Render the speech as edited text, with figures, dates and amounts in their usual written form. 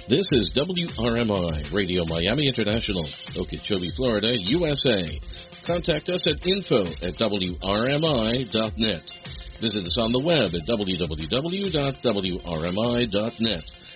This is WRMI, Radio Miami International, Okeechobee, Florida, USA. Contact us at info@wrmi.net. Visit us on the web at www.wrmi.net.